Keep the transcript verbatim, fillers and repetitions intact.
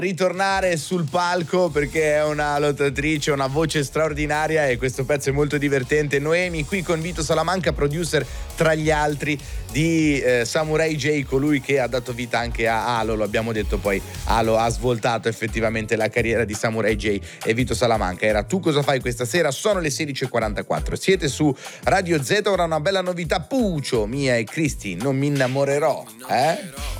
ritornare sul palco perché è una lottatrice, una voce straordinaria e questo pezzo è molto divertente. Noemi qui con Vito Salamanca, producer tra gli altri di eh, Samurai J, colui che ha dato vita anche a Halo, lo abbiamo detto, poi Halo ha svoltato effettivamente la carriera di Samurai J e Vito Salamanca. Era Tu cosa fai questa sera? Sono le sedici e quarantaquattro, siete su Radio Z, ora una bella novità, Puccio, Mia e Cristi, non mi innamorerò, eh?